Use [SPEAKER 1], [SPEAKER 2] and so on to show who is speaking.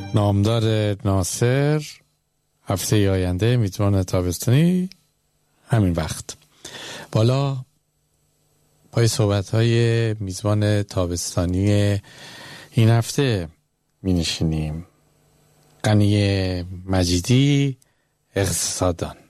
[SPEAKER 1] نامدار ناصر هفته آینده میزبان تابستانی همین وقت بالا پای صحبت‌های میزبان تابستانی این هفته می نشینیم. غنی مجیدی، اقتصاددان.